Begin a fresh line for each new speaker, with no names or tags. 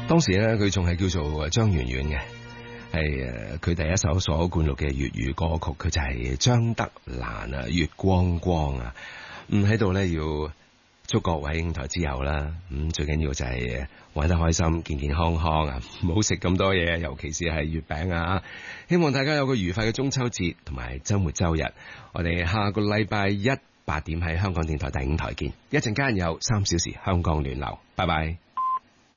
當時咧佢仲係叫做張圓圓嘅，係佢第一首所灌錄嘅粵語歌曲，佢就係張德蘭啊，月光光啊。喺度咧要祝各位英台之友啦，最緊要就係玩得開心，健健康康啊，唔好食咁多嘢，尤其是係月餅啊。希望大家有個愉快嘅中秋節同埋周末周日。我哋下個禮拜一8點喺香港電台第5台見，一陣間有3小時香港暖流，拜拜。